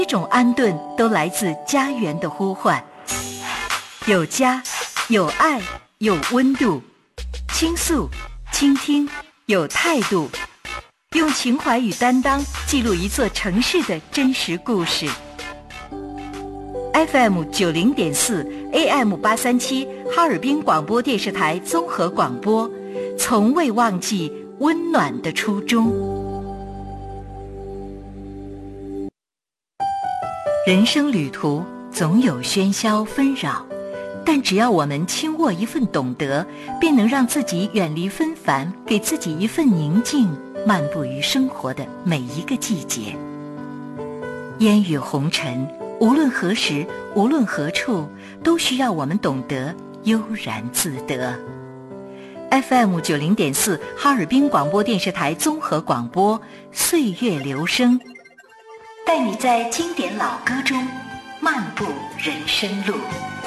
这种安顿都来自家园的呼唤。有家，有爱，有温度，倾诉，倾听，有态度，用情怀与担当记录一座城市的真实故事。FM 90.4 AM 837哈尔滨广播电视台综合广播，从未忘记温暖的初衷。人生旅途总有喧嚣纷扰，但只要我们轻握一份懂得，便能让自己远离纷繁，给自己一份宁静，漫步于生活的每一个季节。烟雨红尘，无论何时，无论何处，都需要我们懂得悠然自得。FM 90.4哈尔滨广播电视台综合广播，岁月流声，带你在经典老歌中漫步人生路。